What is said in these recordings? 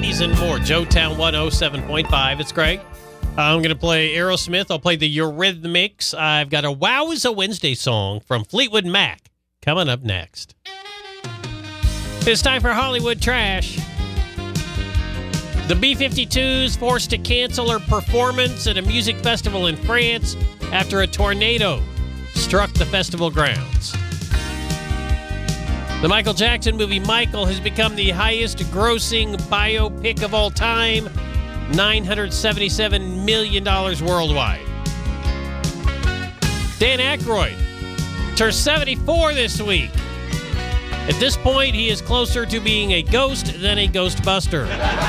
90s, and more. Joetown 107.5. It's Greg. I'm going to play Aerosmith. I'll play the Eurythmics. I've got a Wow is a Wednesday song from Fleetwood Mac coming up next. It's time for Hollywood Trash. The B-52s forced to cancel her performance at a music festival in France after a tornado struck the festival grounds. The Michael Jackson movie Michael has become the highest-grossing biopic of all time, $977 million worldwide. Dan Aykroyd turns 74 this week. At this point, he is closer to being a ghost than a Ghostbuster.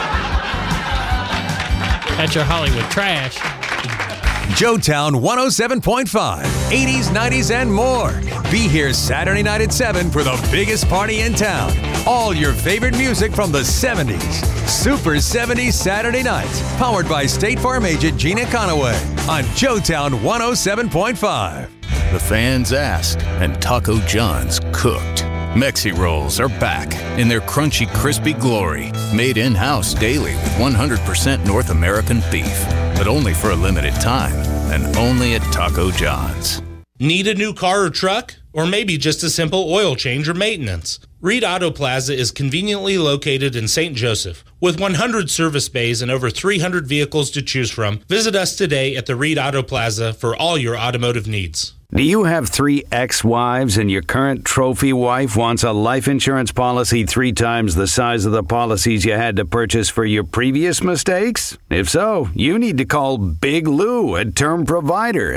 That's your Hollywood Trash. Joetown 107.5, 80s, 90s, and more. Be here Saturday night at 7 for the biggest party in town. All your favorite music from the 70s. Super 70s Saturday nights. Powered by State Farm agent Gina Conaway on Joetown 107.5. The fans asked, and Taco John's cooked. Mexi Rolls are back in their crunchy, crispy glory. Made in-house daily with 100% North American beef. But only for a limited time, and only at Taco John's. Need a new car or truck? Or maybe just a simple oil change or maintenance? Reed Auto Plaza is conveniently located in St. Joseph. With 100 service bays and over 300 vehicles to choose from, visit us today at the Reed Auto Plaza for all your automotive needs. Do you have 3 ex-wives and your current trophy wife wants a life insurance policy 3 times the size of the policies you had to purchase for your previous mistakes? If so, you need to call Big Lou at Term Provider,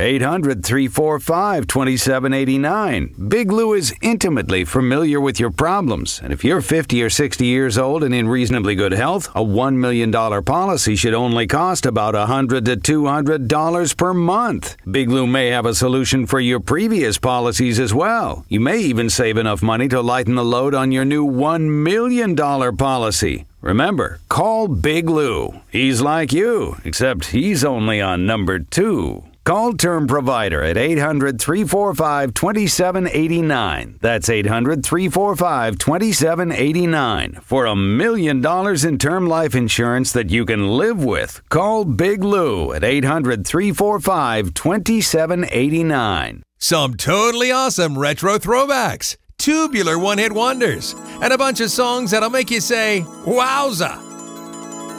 800-345-2789. Big Lou is intimately familiar with your problems, and if you're 50 or 60 years old and in reasonably good health, a $1 million policy should only cost about $100 to $200 per month. Big Lou may have a solution for your previous policies as well. You may even save enough money to lighten the load on your new $1 million policy. Remember, call Big Lou. He's like you, except he's only on number 2. Call Term Provider at 800-345-2789. That's 800-345-2789 for $1 million in term life insurance that you can live with. Call Big Lou at 800-345-2789. Some totally awesome retro throwbacks, tubular one-hit wonders, and a bunch of songs that'll make you say, wowza!